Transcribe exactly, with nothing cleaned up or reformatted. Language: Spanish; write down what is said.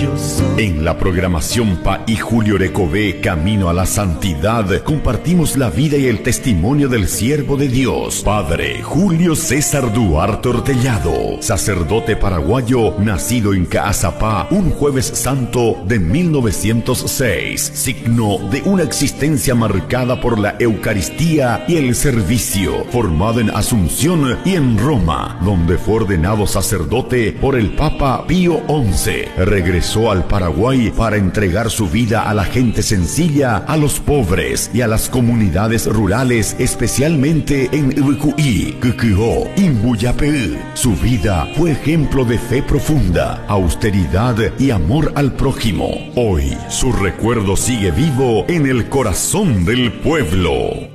En la programación Pa y Julio Recové, Camino a la Santidad, compartimos la vida y el testimonio del siervo de Dios, Padre Julio César Duarte Ortellado, sacerdote paraguayo, nacido en Caazapá un jueves santo de mil novecientos seis, signo de una existencia marcada por la Eucaristía y el servicio, formado en Asunción y en Roma, donde fue ordenado sacerdote por el Papa Pío once. Regresó al Paraguay para entregar su vida a la gente sencilla, a los pobres y a las comunidades rurales, especialmente en Ubucuí, Cucuó, Imbuyapé. Su vida fue ejemplo de fe profunda, austeridad y amor al prójimo. Hoy su recuerdo sigue vivo en el corazón del pueblo.